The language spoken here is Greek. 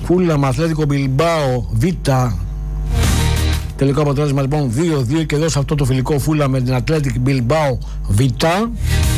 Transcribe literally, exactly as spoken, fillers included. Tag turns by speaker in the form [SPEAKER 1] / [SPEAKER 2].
[SPEAKER 1] Φούλαμ Αθλέτικο Μπιλμπάο Β. Τελικό αποτέλεσμα λοιπόν δύο δύο και εδώ σε αυτό το φιλικό Φούλαμ με την Αθλέτικο Μπιλμπάο Β.